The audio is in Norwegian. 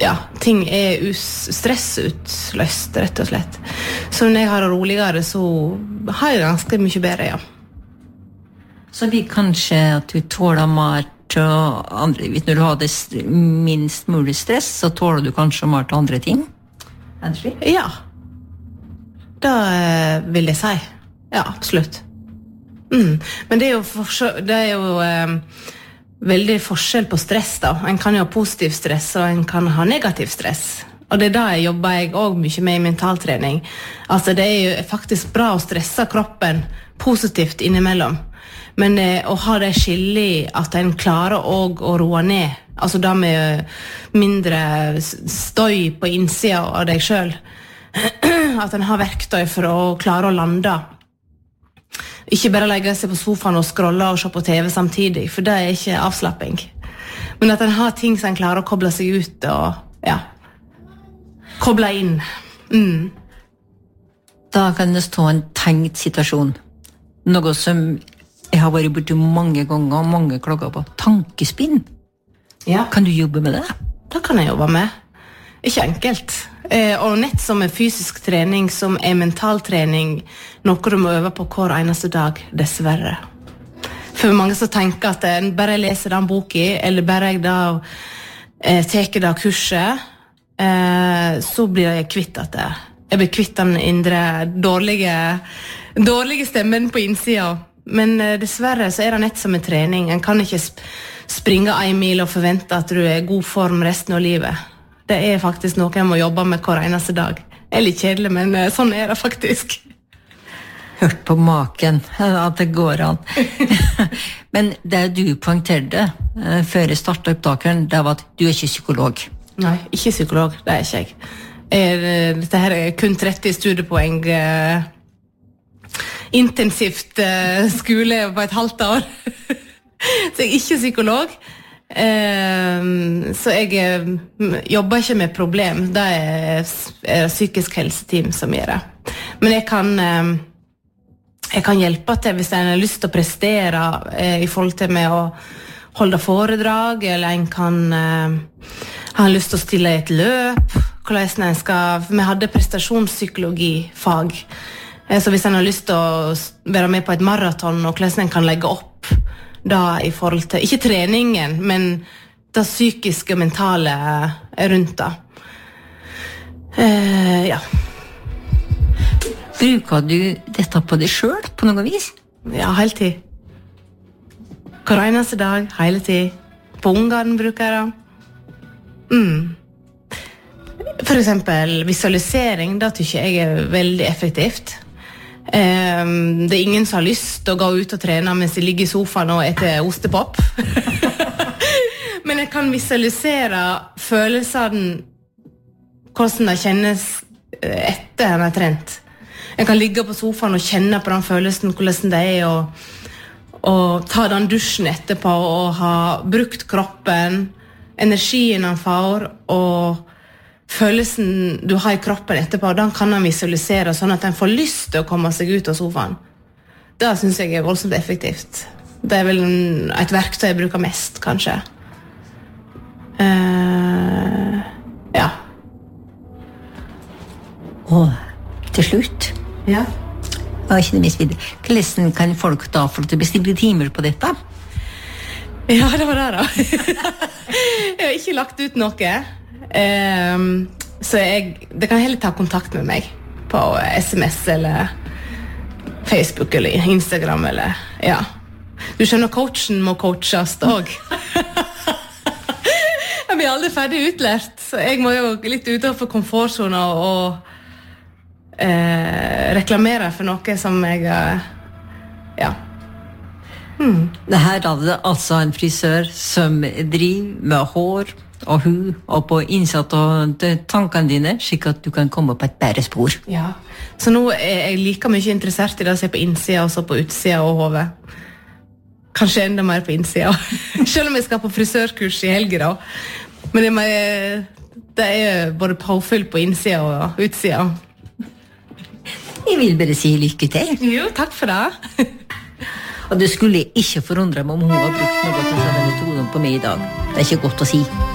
ja, ting stressutløst, rett og slett. Så når jeg har det roligere, så har jeg ganske mye bedre, ja. Så vi kanskje at du tåler mer til andre, når du har det minst mulig stress, så tåler du kanskje mer til andre ting? Ja. Det vil jeg si. Ja, absolutt. Men det er jo veldig forskjell på stress da. En kan jo ha positiv stress, og en kan ha negativ stress. Og det jeg jobber også mye med i mentaltrening. Altså, det er jo faktisk bra å stresse kroppen positivt innimellom. Men å ha det skillig at en klarer også å roe ned, altså da med mindre støy på innsida av deg selv, at en har verktøy for å klare å lande. Ikke bare legge seg på sofaen og scrolle og se på TV samtidig, for det er ikke avslapping. Men at en har ting som en klarer å koble seg ut og, ja, koble inn. Da kan det stå en tenkt situasjon. Noe som jeg har vært borte mange ganger, og mange klager på. Tankespinn. Ja. Kan du jobbe med det? Det kan jeg jobbe med. Ikke enkelt. Og nett som fysisk trening, som mentaltrening, noe du må øve på hver eneste dag, dessverre. For mange som tenker at bare jeg leser den boken, eller bare jeg da teker det kurset, så blir jeg kvitt at jeg blir kvitt den indre dårlige stemmen på innsida. Men dessverre så det nett som trening. En kan ikke springe 1 mil og forvente at du i god form resten av livet. Det faktisk noe jeg må jobbe med hver eneste dag. Det litt kjedelig, men sånn det faktisk. Hørt på maken, at det går an. Men det du poengterte før jeg startet opptakeren, det var at du ikke psykolog. Nei, ikke psykolog, det ikke jeg. Dette her kun 30 studiepoeng intensivt skole på et halvt år. Så jeg ikke psykolog. Så jeg jobber ikke med problem. Det psykisk helseteam som gjør det. Men jeg kan hjelpe til hvis en har lyst til å prestere i forhold til med å holde foredrag, eller en kan ha lyst til å stille i et løp. Hvordan en skal, vi hadde prestasjonspsykologifag. Så hvis en har lyst til å være med på et maraton, og hvordan en kan legge opp da i forhold til, ikke treningen, men det psykiske og mentale rundt da. Ja. Bruker du dette på deg selv på noe vis? Ja, hele tid. Hver eneste dag, hele tid. På ungene bruker jeg det. For eksempel visualisering, da tykker jeg veldig effektivt. Det ingen som har lyst til å gå ut og trene mens de ligger i sofaen og etter ostepop. Men jeg kan visualisere følelsene, hvordan det kjennes etter jeg har trent. Jeg kan ligge på sofaen og kjenne på den følelsen, hvordan det og ta den dusjen etterpå og ha brukt kroppen, energien han får, og følelsen du har i kroppen etterpå, den kan han visualisere sånn at han får lyst til å komme seg ut av sofaen. Det synes jeg voldsomt effektivt. Det vel et verktøy jeg bruker mest, kanskje. Ja. Og til slutt? Ja. Hvordan kan folk da få til å bestille timer på dette? Ja, det var det da. Jeg har ikke lagt ut noe. Så det kan heller ta kontakt med meg på SMS eller Facebook eller Instagram eller, ja. Du skjønner, coachen må coaches også. Jeg blir aldri ferdig utlært, så jeg må jo litt utenfor komfortzona og reklamere for noe som jeg, ja. Det her er det altså en frisør som driver med hår og hud og på innsatt og tankene dine, slik at du kan komme på et bedre spor. Ja, så nå jeg like mye interessert i det å se på innsida og så på utsida og hodet. Kanskje enda mer på innsida. Selv om jeg skal på frisørkurs i helger da. Men det både påfyll på innsida og utsida. Jeg vil bare si lykke til. Jo, takk for det. Og det skulle ikke forundre meg om hun har brukt noe til sånne metoder på meg i dag. Det ikke godt å si.